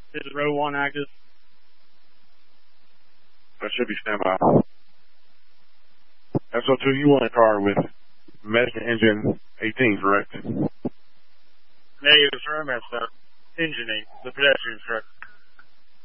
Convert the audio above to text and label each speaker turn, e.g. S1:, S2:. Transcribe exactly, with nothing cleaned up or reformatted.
S1: This is row one active.
S2: That should be standby. S O two, you want a car with Medicine engine eighteen, correct?
S1: Negative, sir. That's uh, engine eight, the pedestrian truck.